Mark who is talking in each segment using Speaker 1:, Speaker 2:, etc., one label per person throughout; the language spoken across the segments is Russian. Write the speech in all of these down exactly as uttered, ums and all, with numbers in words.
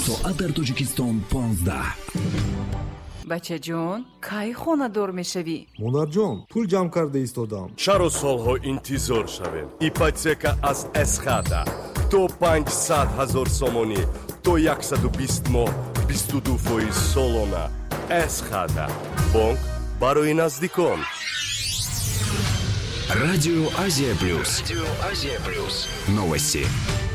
Speaker 1: соат дар Тоҷикистон понздаҳ.
Speaker 2: бачаҷон, кай хонадор мешавӣ?
Speaker 3: монарҷон, пул ҷамъ карда истодам.
Speaker 4: чаро солҳо интизор шавем? ипотека аз эсхада то панҷсад ҳазор сомонӣ то яксаду бист моҳ бисту ду фоиз солона. эсхада бонк барои наздикон.
Speaker 1: Радио Азия Плюс. Радио Азия Плюс. Новости.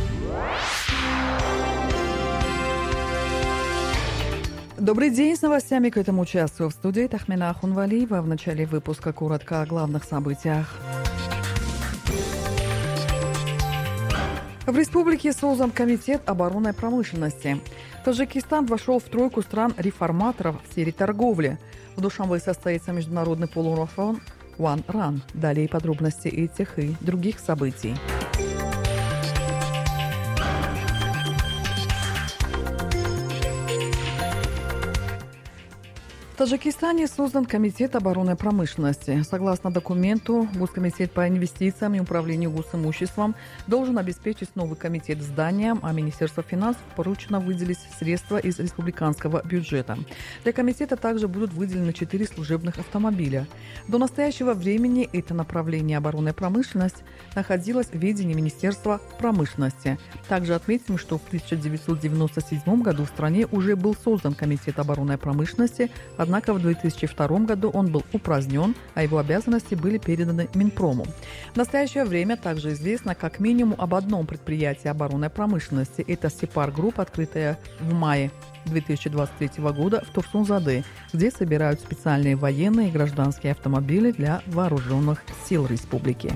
Speaker 5: Добрый день, с новостями к этому часу. В студии Тахмина Ахунвалиева. В начале выпуска коротко о главных событиях. В республике создан комитет оборонной промышленности. Таджикистан вошел в тройку стран-реформаторов в сфере торговли. В Душанбе состоится международный полумарафон One Run. Далее подробности этих и других событий. В Таджикистане создан комитет оборонной промышленности. Согласно документу, Госкомитет по инвестициям и управлению госимуществом должен обеспечить новый комитет зданием, а Министерство финансов поручено выделить средства из республиканского бюджета. Для комитета также будут выделены четыре служебных автомобиля. До настоящего времени это направление оборонной промышленности находилось в ведении Министерства промышленности. Также отметим, что в тысяча девятьсот девяносто седьмом году в стране уже был создан комитет оборонной промышленности. Однако в две тысячи втором году он был упразднен, а его обязанности были переданы Минпрому. В настоящее время также известно как минимум об одном предприятии оборонной промышленности. Это Сепар Групп, открытая в мае две тысячи двадцать третьего года в Турсунзаде, где собирают специальные военные и гражданские автомобили для вооруженных сил республики.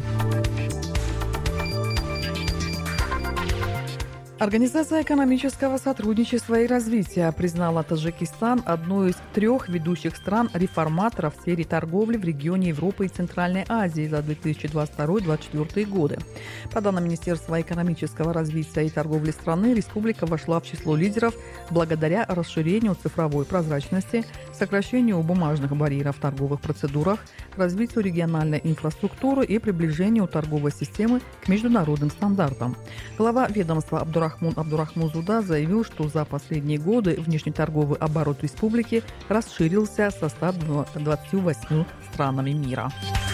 Speaker 5: Организация экономического сотрудничества и развития признала Таджикистан одной из трех ведущих стран-реформаторов в сфере торговли в регионе Европы и Центральной Азии за две тысячи двадцать второй — две тысячи двадцать четвёртый годы. По данным Министерства экономического развития и торговли страны, республика вошла в число лидеров благодаря расширению цифровой прозрачности, сокращению бумажных барьеров в торговых процедурах, развитию региональной инфраструктуры и приближению торговой системы к международным стандартам. Глава ведомства Абдурахман Абдурахмузуда заявил, что за последние годы внешнеторговый оборот республики расширился со ста двадцатью восьмью странами мира.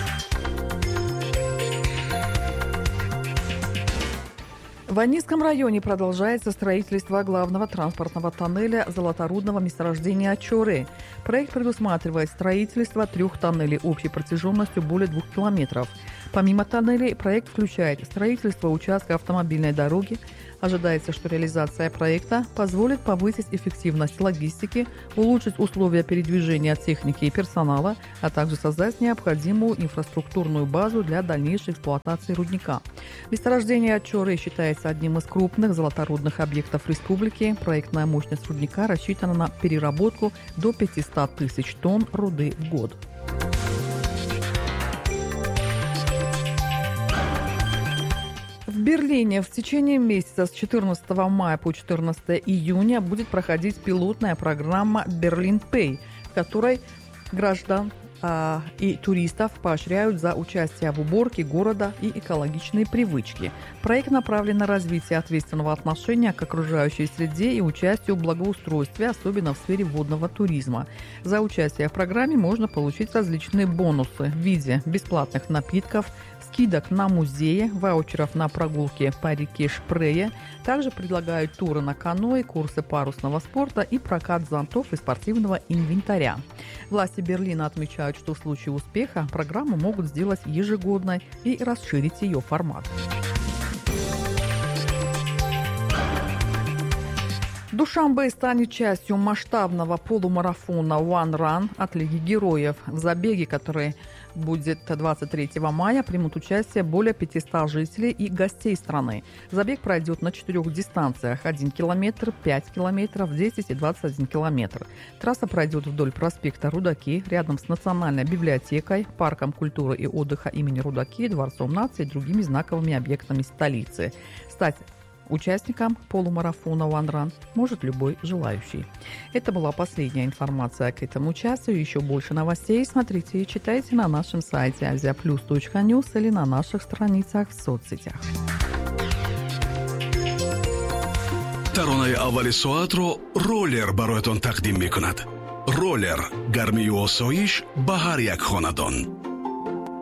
Speaker 5: В Аннийском районе продолжается строительство главного транспортного тоннеля золоторудного месторождения Чоре. Проект предусматривает строительство трех тоннелей общей протяженностью более двух километров. Помимо тоннелей, проект включает строительство участка автомобильной дороги. Ожидается, что реализация проекта позволит повысить эффективность логистики, улучшить условия передвижения техники и персонала, а также создать необходимую инфраструктурную базу для дальнейшей эксплуатации рудника. Месторождение Чоре считается одним из крупных золоторудных объектов республики. Проектная мощность рудника рассчитана на переработку до пятисот тысяч тонн руды в год. В Берлине в течение месяца с четырнадцатого мая по четырнадцатое июня будет проходить пилотная программа «Берлин Пэй», в которой граждан а, и туристов поощряют за участие в уборке города и экологичные привычки. Проект направлен на развитие ответственного отношения к окружающей среде и участию в благоустройстве, особенно в сфере водного туризма. За участие в программе можно получить различные бонусы в виде бесплатных напитков, скидок на музеи, ваучеров на прогулки по реке Шпрее. Также предлагают туры на каноэ, курсы парусного спорта и прокат зонтов и спортивного инвентаря. Власти Берлина отмечают, что в случае успеха программу могут сделать ежегодной и расширить ее формат. Душанбе станет частью масштабного полумарафона One Run от Лиги героев. В забеге, который будет двадцать третьего мая, примут участие более пятисот жителей и гостей страны. Забег пройдет на четырех дистанциях: один километр, пять километров, десять и двадцать один километр. Трасса пройдет вдоль проспекта Рудаки, рядом с Национальной библиотекой, парком культуры и отдыха имени Рудаки, Дворцом нации и другими знаковыми объектами столицы. Стать участником полумарафона One Run может любой желающий. Это была последняя информация к этому часу. Еще больше новостей смотрите и читайте на нашем сайте азия плюс точка ньюс или на наших страницах в соцсетях.
Speaker 6: таронаи аввали соатро роллер бароятон тақдим мекунад. роллер гармию осоиш ба ҳар як хонадон.